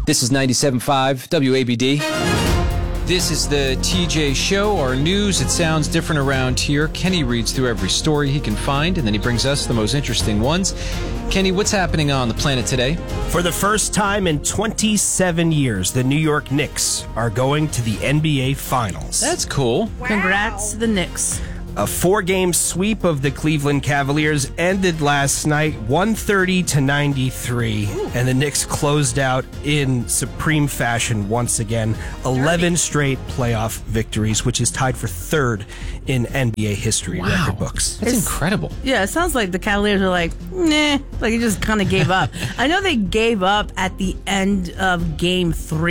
This is 97.5 WABD. This is the TJ Show, our news. It sounds different around here. Kenny reads through every story he can find, and then he brings us the most interesting ones. Kenny, what's happening on the planet today? For the first time in 27 years, the New York Knicks are going to the NBA Finals. That's cool. Wow. Congrats to the Knicks. A 4-game sweep of the Cleveland Cavaliers ended last night, 130-93, and the Knicks closed out in supreme fashion once again. 11 straight playoff victories, which is tied for third in NBA history record books. That's incredible. Yeah, it sounds like the Cavaliers are like, nah, like it just kind of gave up. I know they gave up at the end of Game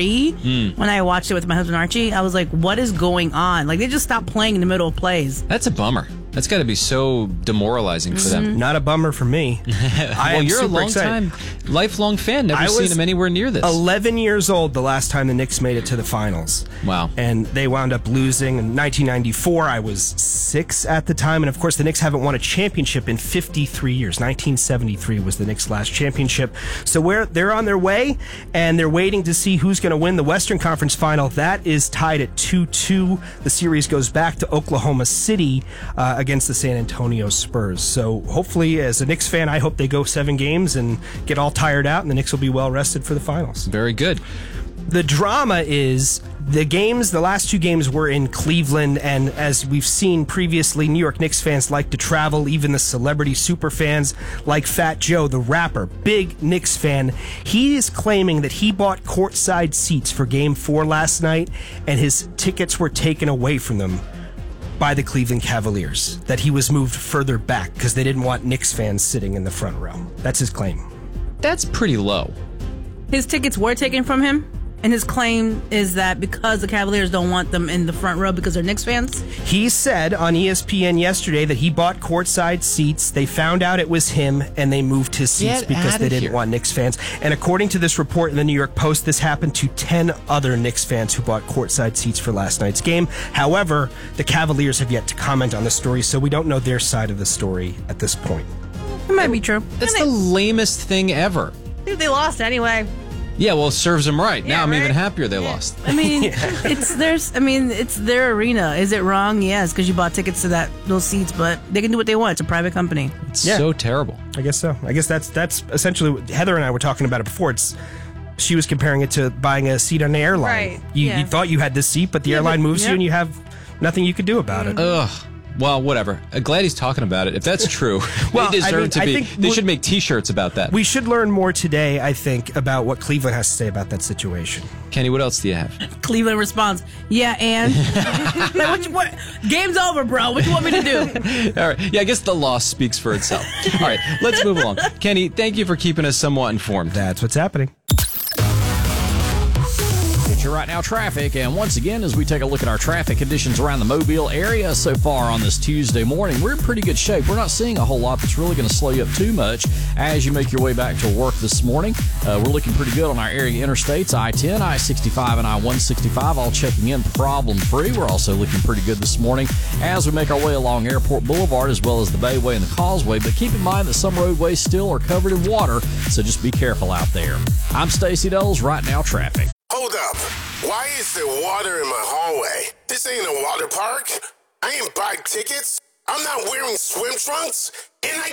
3 when I watched it with my husband Archie. I was like, what is going on? Like, they just stopped playing in the middle of plays. That's a bummer. That's got to be so demoralizing for them. Not a bummer for me. Well, you're a long-time, lifelong fan. Never seen them anywhere near this. 11 years old the last time the Knicks made it to the finals. Wow. And they wound up losing. In 1994, I was 6 at the time. And, of course, the Knicks haven't won a championship in 53 years. 1973 was the Knicks' last championship. So they're on their way, and they're waiting to see who's going to win the Western Conference Final. That is tied at 2-2. The series goes back to Oklahoma City against the San Antonio Spurs. So hopefully, as a Knicks fan, I hope they go 7 games and get all tired out, and the Knicks will be well rested for the finals. Very good. The drama is the last 2 games were in Cleveland, and as we've seen previously, New York Knicks fans like to travel, even the celebrity super fans like Fat Joe, the rapper, big Knicks fan. He is claiming that he bought courtside seats for Game 4 last night, and his tickets were taken away from them by the Cleveland Cavaliers, that he was moved further back because they didn't want Knicks fans sitting in the front row. That's his claim. That's pretty low. His tickets were taken from him, and his claim is that because the Cavaliers don't want them in the front row because they're Knicks fans. He said on ESPN yesterday that he bought courtside seats. They found out it was him, and they moved his seats because they didn't want Knicks fans. And according to this report in the New York Post, this happened to 10 other Knicks fans who bought courtside seats for last night's game. However, the Cavaliers have yet to comment on the story, so we don't know their side of the story at this point. It might be true. That's the lamest thing ever. Dude, they lost anyway. Yeah, well, it serves them right. Yeah, now I'm right? even happier they lost. I mean, it's their arena. Is it wrong? Yes, because you bought tickets to those seats, but they can do what they want. It's a private company. It's so terrible. I guess so. I guess that's essentially Heather and I were talking about it before. She was comparing it to buying a seat on an airline. Right. You thought you had this seat, but the airline moves you, and you have nothing you could do about it. Ugh. Well, whatever. Glad he's talking about it. If that's true, they deserve to be. They should make T-shirts about that. We should learn more today, I think, about what Cleveland has to say about that situation. Kenny, what else do you have? Cleveland responds, yeah, and? what? Game's over, bro. What do you want me to do? All right. Yeah, I guess the loss speaks for itself. All right, let's move along. Kenny, thank you for keeping us somewhat informed. That's what's happening. Your right now traffic, and once again, as we take a look at our traffic conditions around the Mobile area so far on this Tuesday morning, we're in pretty good shape. We're not seeing a whole lot that's really going to slow you up too much as you make your way back to work this morning. We're looking pretty good on our area interstates, I-10, I-65, and I-165, all checking in problem-free. We're also looking pretty good this morning as we make our way along Airport Boulevard as well as the Bayway and the Causeway, but keep in mind that some roadways still are covered in water, so just be careful out there. I'm Stacey Doles, Right Now Traffic. Hold up. Why is there water in my hallway? This ain't a water park. I ain't buying tickets. I'm not wearing swim trunks. And I